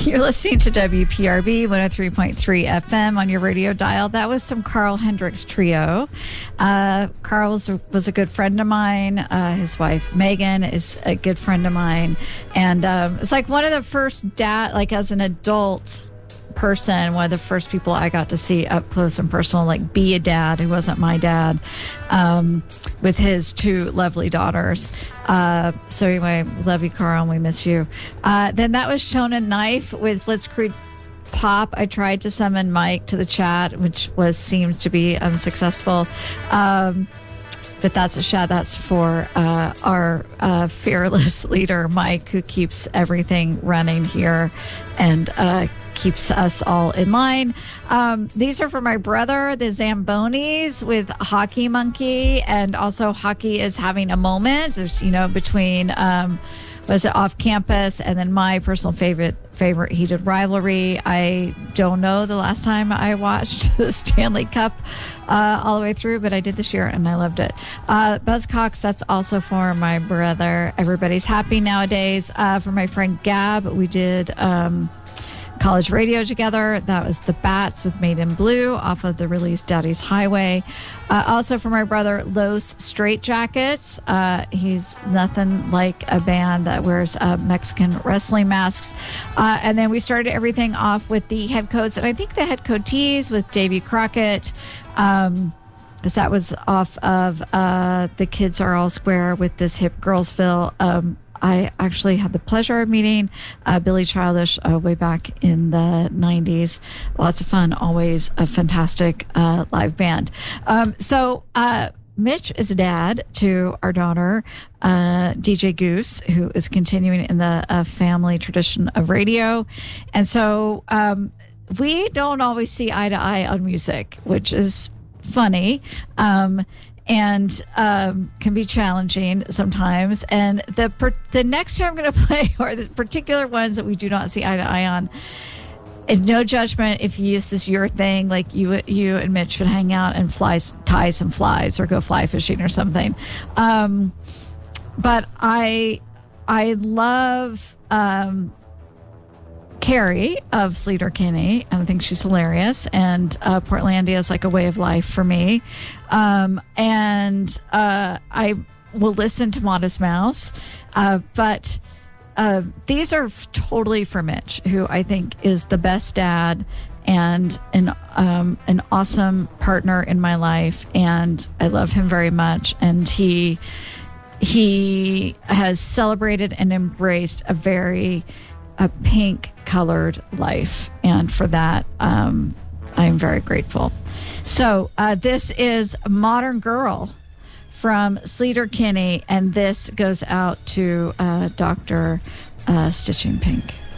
You're listening to WPRB 103.3 FM on your radio dial. That was some Carl Hendricks Trio. Carl was a good friend of mine. His wife, Megan, is a good friend of mine. And it's like one of the first like as an adult person, one of the first people I got to see up close and personal, like be a dad who wasn't my dad, with his two lovely daughters. So anyway, love you, Carl, and we miss you. Then that was Shonen Knife with Blitzkrieg Pop. I tried to summon Mike to the chat, which seemed to be unsuccessful. But that's a shout outs for our fearless leader, Mike, who keeps everything running here and keeps us all in line. These are for my brother, the Zambonis, with Hockey Monkey, and also Hockey is having a moment. There's, between was it Off Campus and then my personal favorite Heated Rivalry. I don't know the last time I watched the Stanley Cup all the way through, but I did this year and I loved it. Buzzcocks, that's also for my brother. Everybody's Happy Nowadays. For my friend Gab, we did college radio together. That was The Bats with Made in Blue off of the release Daddy's Highway. Also for my brother, Los Straight Jackets. He's nothing like a band that wears Mexican wrestling masks. And then we started everything off with the head codes, and I think the head code tees with Davy Crockett. Because that was off of The Kids Are All Square with This Hip Girlsville. I actually had the pleasure of meeting Billy Childish way back in the 90s. Lots of fun, always a fantastic live band. So Mitch is a dad to our daughter, DJ Goose, who is continuing in the family tradition of radio. And so we don't always see eye to eye on music, which is funny. And can be challenging sometimes. And the next two I'm going to play are the particular ones that we do not see eye to eye on. And no judgment if this is your thing, like you and Mitch should hang out and tie some flies or go fly fishing or something. But I love Carrie of Sleater-Kinney. I think she's hilarious, and Portlandia is like a way of life for me. And I will listen to Modest Mouse, but these are totally for Mitch, who I think is the best dad and an awesome partner in my life, and I love him very much. And he has celebrated and embraced a pink colored life, and for that I'm very grateful. So this is Modern Girl from Sleater-Kinney, and this goes out to Dr. Stitching Pink.